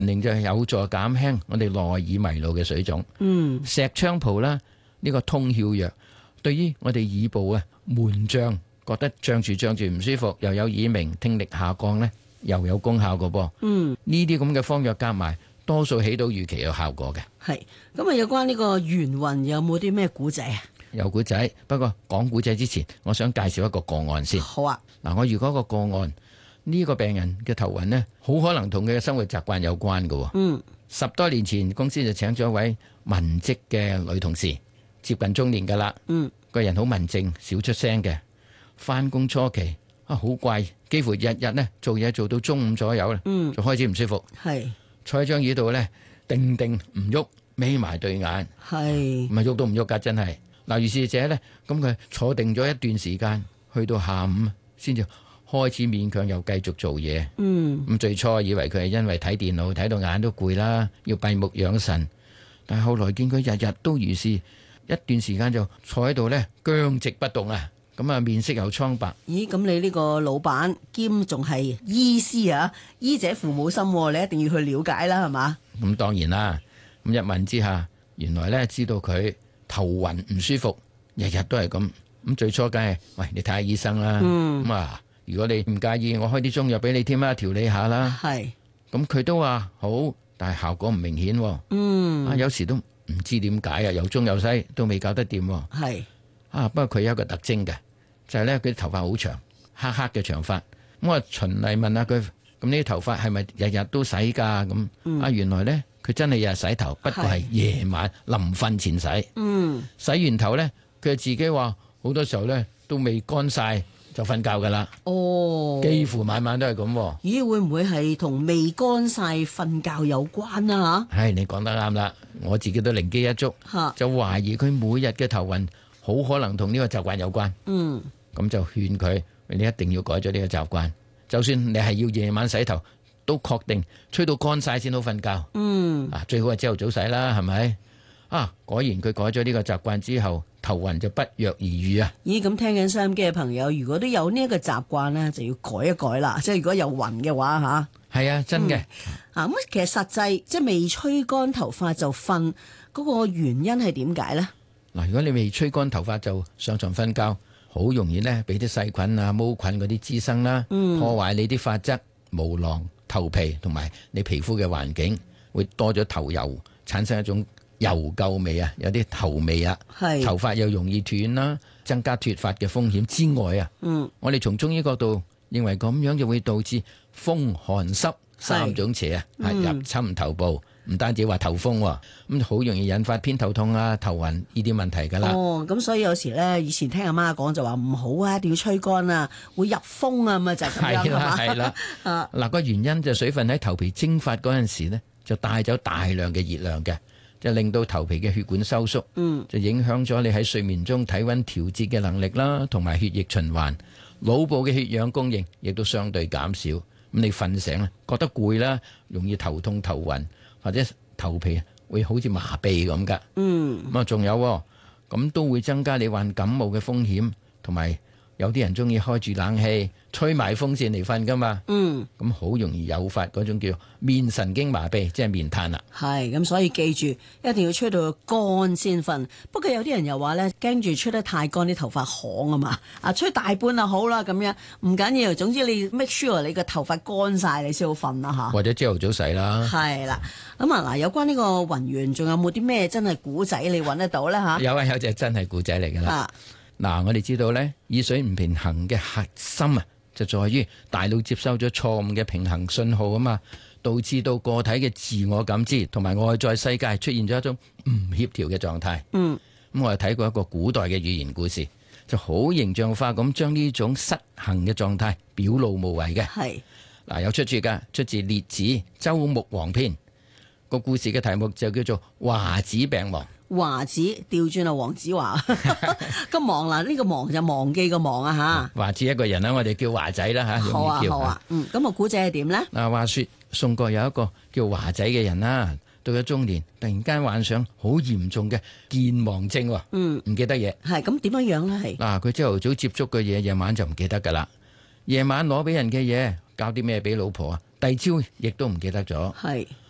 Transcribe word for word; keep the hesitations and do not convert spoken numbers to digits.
令就有助減輕我哋內耳迷路嘅水腫。 嗯， 石菖蒲啦，呢個通竅藥，對於我哋耳部啊悶脹，覺得脹住脹住唔舒服，又有耳鳴、聽力下降呢，又有功效嘅噃。 嗯， 呢啲咁嘅方藥夾埋，多數起到預期有效果嘅。 係咁啊！有關呢個元運有冇啲咩古仔啊？ 有古仔，不過講古仔之前，我想介紹一個個案先。 好啊。 嗱，我如果個個案呢個病人嘅頭暈呢，好可能同佢嘅生活習慣有關嘅。 嗯， 十多年前公司就請咗一位文職嘅女同事，接近中年噶啦。 嗯， 個人好文靜，少出聲嘅。翻工初期啊，好怪，幾乎日日呢做嘢做到中午左右啦， 嗯， 就開始唔舒服。 係坐喺張椅度呢，定定唔喐，眯埋對眼， 係唔係喐都唔喐噶，真係。嗱，如是者呢，咁佢坐定咗一段時間，去到下午先至開始勉強又繼續做嘢。 嗯， 咁最初以為佢係因為睇電腦睇到眼都攰啦，要閉目養神。但係後來見佢日日都如是，一段時間就坐喺度呢，僵直不動啊。咁啊，面色又蒼白。 咦？咁你呢個老闆兼仲係醫師啊？醫者父母心，你一定要去了解啦，係嘛？ 咁當然啦。咁一問之下，原來呢知道佢頭暈唔舒服，日日都係咁。咁最初梗係，喂，你睇下醫生啦。 嗯。 咁啊，如果你唔介意，我開啲中藥俾你添啊，調理下啦。 係。 咁佢都話好，但係效果唔明顯。 嗯。 啊，有時都唔知點解啊，又中又西，都未搞得掂。 係。 啊，不過佢有一個特徵嘅，就係咧佢啲頭髮好長，黑黑嘅長髮。咁我循例問下佢，咁呢啲頭髮係咪日日都洗㗎？咁、嗯、啊，原來咧佢真係日日洗頭，不過係夜晚臨瞓前洗。 嗯， 洗完頭咧，佢就自己話好多時候咧都未乾晒就瞓覺㗎啦。 哦，幾乎晚晚都係咁。 咦？會唔會係同未乾晒瞓覺有關啊？嚇， 係你講得啱啦，我自己都靈機一觸，就懷疑佢每日嘅頭暈。好可能同呢個習慣有關， 嗯， 咁就勸佢，你一定要改咗呢個習慣。就算你係要夜晚洗頭，都確定吹到乾晒先好瞓覺。 嗯， 啊，最好係朝頭早洗啦，係咪？啊，果然佢改咗呢個習慣之後，頭暈就不藥而愈啊！ 咦，咁聽緊收音機嘅朋友，如果都有呢一個習慣呢，就要改一改啦。即係如果有暈嘅話吓， 係啊，真嘅。 嗯、啊，咁其實實際即係未吹乾頭髮就瞓，嗰個原因係點解呢？ 嗱，如果你未吹乾頭髮就上床瞓覺，好容易呢俾啲細菌啊、毛菌嗰啲滋生啦， 嗯、 破壞你啲髮質、毛囊、頭皮同埋你皮膚嘅環境，會多咗頭油，產生一種油垢味啊，有啲頭味啊，頭髮又容易斷啦，增加脫髮嘅風險之外啊， 嗯、 我哋從中醫角度認為咁樣就會導致風寒濕三種邪啊，嗯、入侵頭部。唔單止話頭風，咁好容易引發偏頭痛啊、頭暈呢啲問題噶啦。 哦，咁所以有時咧，以前聽阿媽講就話唔好啊，一定要吹乾啊，會入風啊，咁就係咁樣係嘛。 係啦，嗱個原因就水分喺頭皮蒸發嗰陣時呢，就帶走大量嘅熱量嘅，就令到頭皮嘅血管收縮， 嗯， 就影響咗你喺睡眠中體溫調節嘅能力啦，同埋血液循環，腦部嘅血氧供應亦都相對減少。咁你瞓醒咧，覺得攰啦，容易頭痛頭暈。或者頭皮會好似麻痹咁噶， 嗯， 咁啊仲有，咁都會增加你患感冒嘅風險，同埋有啲人中意開住冷氣，吹埋風扇嚟瞓噶嘛， 嗯， 咁好容易誘發嗰種叫面神經麻痹，即係面癱啦。 係，咁所以記住一定要吹到乾先瞓。不過有啲人又話咧，驚住吹得太乾啲頭髮癢啊嘛，啊吹大半就好啦，咁樣唔緊要，總之你 make sure 你個頭髮乾晒，你先好瞓啦吓。 或者朝頭早洗啦。 係啦，咁啊嗱，有關呢個暈源，仲有冇啲咩真係古仔你揾得到咧吓？ 有啊，有隻真係古仔嚟噶啦。嗱、啊，我哋知道咧，耳水唔平衡嘅核心啊，就在於大腦接收咗錯誤嘅平衡信號啊嘛，導致到個體嘅自我感知同埋外在世界出現咗一種唔協調嘅狀態。 嗯， 咁我哋睇過一個古代嘅寓言故事，就好形象化咁將呢種失衡嘅狀態表露無遺嘅。 係嗱、啊，有出處噶，出自《列子·周穆王篇》，個故事嘅題目就叫做華子病亡。 華子調轉啊，黃子華個忘啦，呢個忘就忘記個忘啊吓。 華子一個人啦，我哋叫華仔啦吓，容易叫。 好啊好啊，嗯，咁個古仔係點咧？ 嗱，話說宋國有一個叫華仔嘅人啦，到咗中年，突然間患上好嚴重嘅健忘症， 嗯， 唔記得嘢。 係咁點樣樣咧？係嗱，佢朝頭早接觸嘅嘢，夜晚就唔記得噶啦。夜晚攞俾人嘅嘢，交啲咩俾老婆啊？第二朝亦都唔記得咗。 係